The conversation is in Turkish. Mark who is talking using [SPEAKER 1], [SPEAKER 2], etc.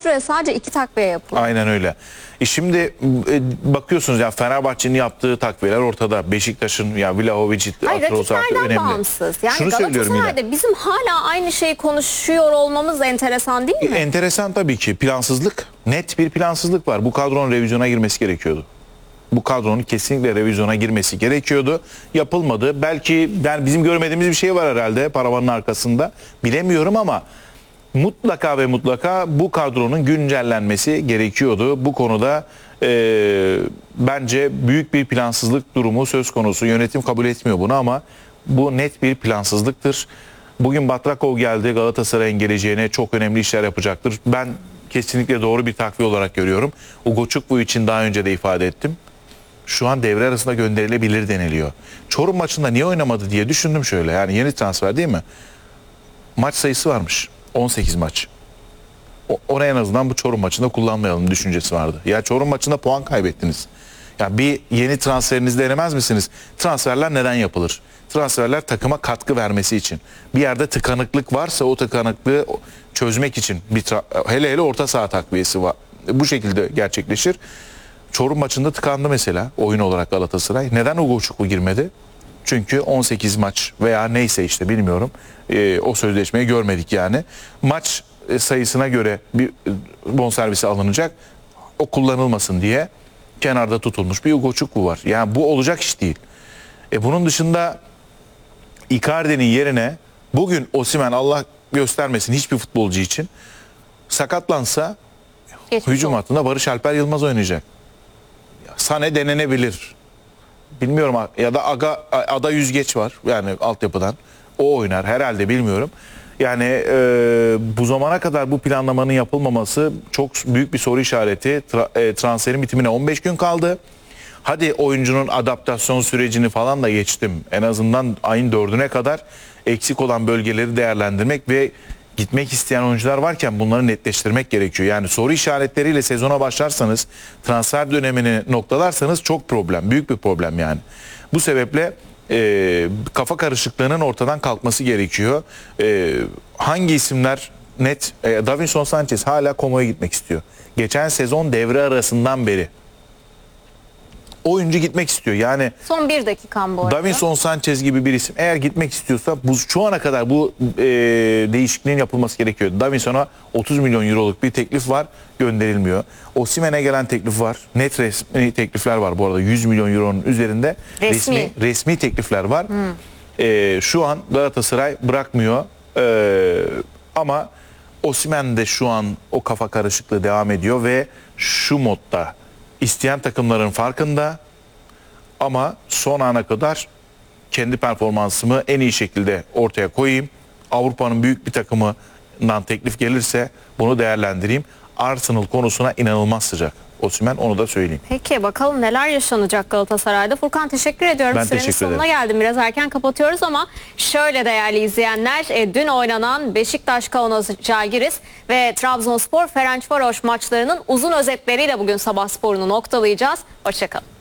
[SPEAKER 1] sürede sadece 2 takviye yapıldı.
[SPEAKER 2] Aynen öyle. Şimdi bakıyorsunuz ya, Fenerbahçe'nin yaptığı takviyeler ortada. Beşiktaş'ın ya Vlahovic,
[SPEAKER 1] Hayır, rakiplerden
[SPEAKER 2] önemli.
[SPEAKER 1] bağımsız. Yani
[SPEAKER 2] Şunu söylüyorum yine.
[SPEAKER 1] Galatasaray'da bizim hala aynı şeyi konuşuyor olmamız da enteresan değil mi?
[SPEAKER 2] Enteresan tabii ki. Plansızlık. Net bir plansızlık var. Bu kadronun revizyona girmesi gerekiyordu. Bu kadronun kesinlikle revizyona girmesi gerekiyordu. Yapılmadı. Belki yani bizim görmediğimiz bir şey var herhalde paravanın arkasında. Bilemiyorum ama mutlaka ve mutlaka bu kadronun güncellenmesi gerekiyordu. Bu konuda bence büyük bir plansızlık durumu söz konusu. Yönetim kabul etmiyor bunu ama bu net bir plansızlıktır. Bugün Batrakov geldi, Galatasaray'ın geleceğine çok önemli işler yapacaktır. Ben kesinlikle doğru bir takviye olarak görüyorum. Ugochukwu için daha önce de ifade ettim. Şu an devre arasında gönderilebilir deniliyor. Çorum maçında niye oynamadı diye düşündüm şöyle. Yani yeni transfer değil mi? Maç sayısı varmış. 18 maç. Onu en azından bu Çorum maçında kullanmayalım düşüncesi vardı. Ya Çorum maçında puan kaybettiniz. Ya bir yeni transferinizi denemez misiniz? Transferler neden yapılır? Transferler takıma katkı vermesi için. Bir yerde tıkanıklık varsa o tıkanıklığı çözmek için hele hele orta saha takviyesi var. Bu şekilde gerçekleşir. Çorum maçında tıkandı mesela oyun olarak Galatasaray. Neden Ugochukwu girmedi? Çünkü 18 maç veya neyse işte bilmiyorum. O sözleşmeyi görmedik yani. Maç sayısına göre bir bonservisi alınacak. O kullanılmasın diye kenarda tutulmuş bir Ugochukwu var. Yani bu olacak iş değil. Bunun dışında Icardi'nin yerine bugün Osimhen, Allah göstermesin hiçbir futbolcu için, sakatlansa hücum hattında Barış Alper Yılmaz oynayacak. Sané denenebilir. Bilmiyorum ya da Ada Yüzgeç var yani altyapıdan. O oynar herhalde, bilmiyorum. Yani bu zamana kadar bu planlamanın yapılmaması çok büyük bir soru işareti. Transferin bitimine 15 gün kaldı. Hadi oyuncunun adaptasyon sürecini falan da geçtim. En azından ayın 4'üne kadar eksik olan bölgeleri değerlendirmek ve gitmek isteyen oyuncular varken bunları netleştirmek gerekiyor. Yani soru işaretleriyle sezona başlarsanız, transfer dönemini noktalarsanız çok problem, büyük bir problem yani. Bu sebeple kafa karışıklığının ortadan kalkması gerekiyor. Hangi isimler net? Davinson Sanchez hala Como'ya gitmek istiyor. Geçen sezon devre arasından beri oyuncu gitmek istiyor. Yani
[SPEAKER 1] son bir dakikam bu arada.
[SPEAKER 2] Davinson Sanchez gibi bir isim eğer gitmek istiyorsa şu ana kadar bu değişikliğin yapılması gerekiyor. Davinson'a 30 milyon euroluk bir teklif var, gönderilmiyor. Osimhen'e gelen teklif var. Net resmi teklifler var bu arada. 100 milyon euronun üzerinde resmi teklifler var. Şu an Galatasaray bırakmıyor. Ama Osimhen de şu an o kafa karışıklığı devam ediyor ve şu modda. İsteyen takımların farkında ama son ana kadar kendi performansımı en iyi şekilde ortaya koyayım. Avrupa'nın büyük bir takımından teklif gelirse bunu değerlendireyim. Arsenal konusuna inanılmaz sıcak Osimhen, onu da söyleyeyim.
[SPEAKER 1] Peki bakalım neler yaşanacak Galatasaray'da. Furkan teşekkür ediyorum.
[SPEAKER 2] Ben
[SPEAKER 1] Sürenin
[SPEAKER 2] teşekkür
[SPEAKER 1] sonuna geldim. Biraz erken kapatıyoruz ama şöyle değerli izleyenler, dün oynanan Beşiktaş Kaunas Žalgiris ve Trabzonspor Ferencvaros maçlarının uzun özetleriyle bugün sabah sporunu noktalayacağız. Hoşçakalın.